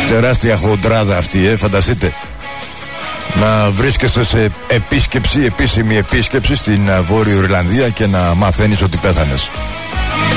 Τεράστια χοντράδα αυτή, φανταστείτε. Να βρίσκεσαι σε επίσκεψη, επίσημη επίσκεψη στην Βόρειο Ιρλανδία και να μαθαίνεις ότι πέθανες.